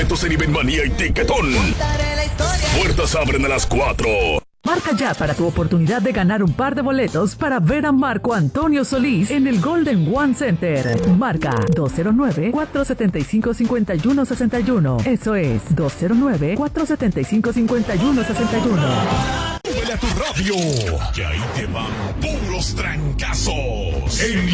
boletos en Ibenmanía y Tiquetón. Puertas abren a las 4. Marca ya para tu oportunidad de ganar un par de boletos para ver a Marco Antonio Solís en el Golden One Center. Marca 209-475-5161. Eso es 209-475-5161. Súbele a tu radio, que ahí te van puros trancazos.